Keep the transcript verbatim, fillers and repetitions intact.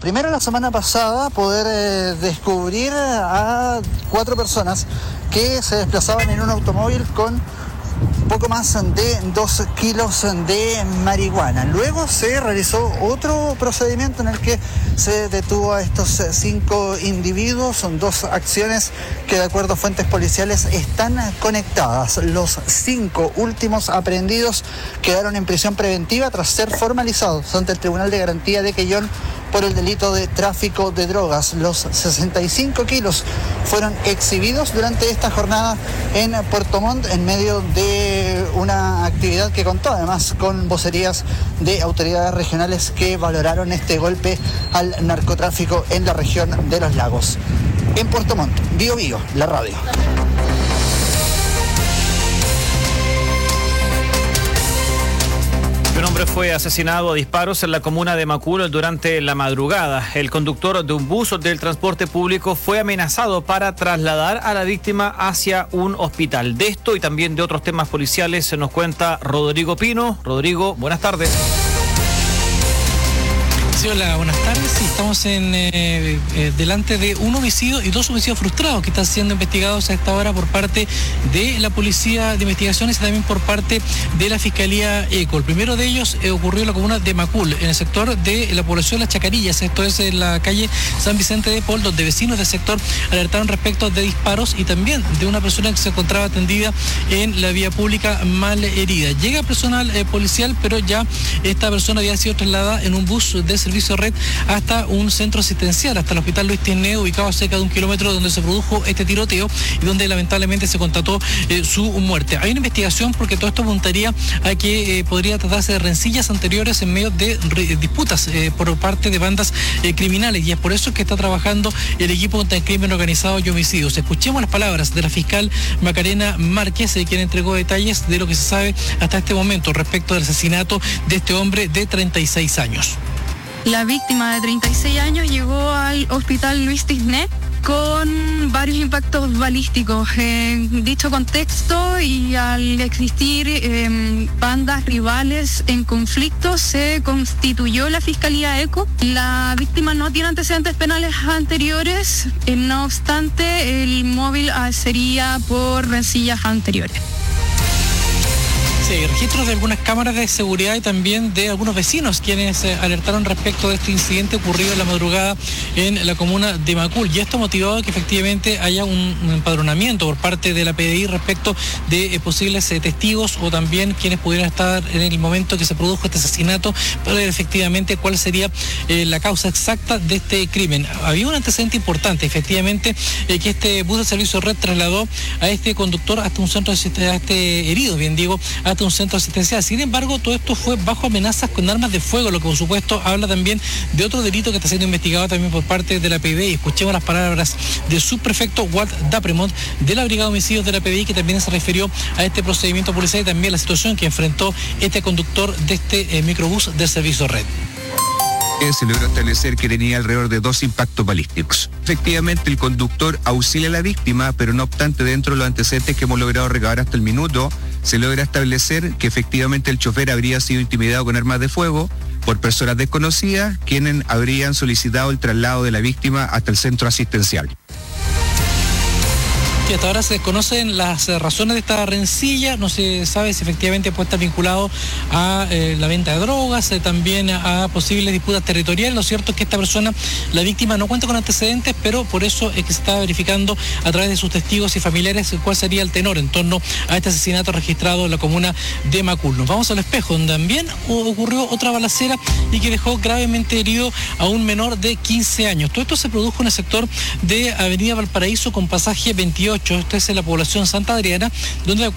primero la semana pasada poder eh, descubrir a cuatro personas que se desplazaban en un automóvil con poco más de dos kilos de marihuana. Luego se realizó otro procedimiento en el que se detuvo a estos cinco individuos. Son dos acciones que, de acuerdo a fuentes policiales, están conectadas. Los cinco últimos aprehendidos quedaron en prisión preventiva tras ser formalizados ante el Tribunal de Garantía de Quellón por el delito de tráfico de drogas. Los sesenta y cinco kilos fueron exhibidos durante esta jornada en Puerto Montt en medio de una actividad que contó además con vocerías de autoridades regionales que valoraron este golpe al narcotráfico en la región de los lagos. En Puerto Montt, Bío Bío, la radio. Un hombre fue asesinado a disparos en la comuna de Macul durante la madrugada. El conductor de un bus del transporte público fue amenazado para trasladar a la víctima hacia un hospital. De esto y también de otros temas policiales se nos cuenta Rodrigo Pino. Rodrigo, buenas tardes. Sí, hola, buenas tardes. Sí, estamos en eh, eh, delante de un homicidio y dos homicidios frustrados que están siendo investigados a esta hora por parte de la Policía de Investigaciones y también por parte de la Fiscalía ECO. El primero de ellos eh, ocurrió en la comuna de Macul, en el sector de la población de Las Chacarillas. Esto es en la calle San Vicente de Paul, donde vecinos del sector alertaron respecto de disparos y también de una persona que se encontraba atendida en la vía pública mal herida. Llega personal eh, policial, pero ya esta persona había sido trasladada en un bus de servicio red hasta un centro asistencial, hasta el hospital Luis Tierney, ubicado a cerca de un kilómetro donde se produjo este tiroteo y donde lamentablemente se constató eh, su muerte. Hay una investigación porque todo esto apuntaría a que eh, podría tratarse de rencillas anteriores en medio de re, disputas eh, por parte de bandas eh, criminales, y es por eso que está trabajando el equipo contra el crimen organizado y homicidios. Escuchemos las palabras de la fiscal Macarena Márquez, eh, quien entregó detalles de lo que se sabe hasta este momento respecto del asesinato de este hombre de treinta y seis años. La víctima de treinta y seis años llegó al hospital Luis Tierney con varios impactos balísticos. En dicho contexto y al existir eh, bandas rivales en conflicto, se constituyó la Fiscalía ECO. La víctima no tiene antecedentes penales anteriores, eh, no obstante el móvil ah, sería por rencillas anteriores. Sí, registros de algunas cámaras de seguridad y también de algunos vecinos quienes eh, alertaron respecto de este incidente ocurrido en la madrugada en la comuna de Macul, y esto ha motivado que efectivamente haya un, un empadronamiento por parte de la P D I respecto de eh, posibles eh, testigos o también quienes pudieran estar en el momento que se produjo este asesinato para ver efectivamente cuál sería eh, la causa exacta de este crimen. Había un antecedente importante, efectivamente, eh, que este bus de servicio red trasladó a este conductor hasta un centro de a este herido, bien digo, hasta un centro asistencial. Sin embargo, todo esto fue bajo amenazas con armas de fuego, lo que por supuesto habla también de otro delito que está siendo investigado también por parte de la P D I. Escuchemos las palabras del subprefecto Walt Dapremont de la Brigada de Homicidios de la P D I, que también se refirió a este procedimiento policial y también la situación que enfrentó este conductor de este eh, microbús del servicio red. Se logró establecer que tenía alrededor de dos impactos balísticos. Efectivamente, el conductor auxilia a la víctima, pero no obstante, dentro de los antecedentes que hemos logrado recabar hasta el minuto, se logra establecer que efectivamente el chofer habría sido intimidado con armas de fuego por personas desconocidas, quienes habrían solicitado el traslado de la víctima hasta el centro asistencial. Y hasta ahora se desconocen las razones de esta rencilla, no se sabe si efectivamente puede estar vinculado a eh, la venta de drogas, eh, también a posibles disputas territoriales. Lo cierto es que esta persona, la víctima, no cuenta con antecedentes, pero por eso es que se está verificando a través de sus testigos y familiares cuál sería el tenor en torno a este asesinato registrado en la comuna de Macul. Nos vamos al Espejo, donde también ocurrió otra balacera y que dejó gravemente herido a un menor de quince años. Todo esto se produjo en el sector de Avenida Valparaíso con pasaje veintiocho. Esto es en la población Santa Adriana, donde